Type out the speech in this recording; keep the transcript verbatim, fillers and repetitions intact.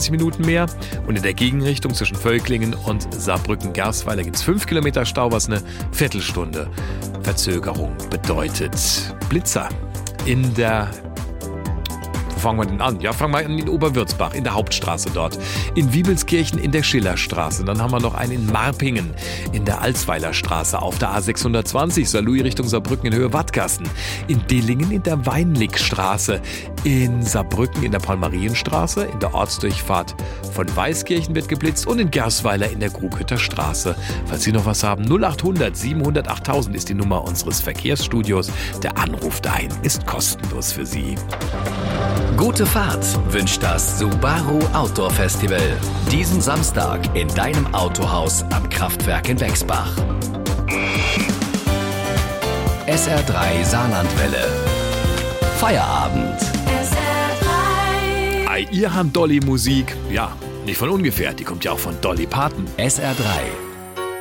zwanzig Minuten mehr. Und in der Gegenrichtung zwischen Völklingen und Saarbrücken-Gersweiler gibt es fünf Kilometer Stau, was eine Viertelstunde Verzögerung bedeutet. Blitzer in der... Wo fangen wir denn an? Ja, fangen wir an in Oberwürzbach, in der Hauptstraße dort. In Wiebelskirchen in der Schillerstraße. Dann haben wir noch einen in Marpingen in der Alsweiler Straße. Auf der A sechshundertzwanzig, Saarlouis Richtung Saarbrücken in Höhe Wattgassen. In Dillingen in der Weinlickstraße. In Saarbrücken in der Paul-Marien-Straße. In der Ortsdurchfahrt von Weißkirchen wird geblitzt. Und in Gersweiler in der Krughütter Straße. Falls Sie noch was haben, null achthundert siebenhundert achttausend ist die Nummer unseres Verkehrsstudios. Der Anruf dahin ist kostenlos für Sie. Gute Fahrt wünscht das Subaru Outdoor Festival. Diesen Samstag in deinem Autohaus am Kraftwerk in Bexbach. S R drei Saarlandwelle. Feierabend. S R drei. Ei, ihr habt Dolly-Musik. Ja, nicht von ungefähr. Die kommt ja auch von Dolly Parton. S R drei.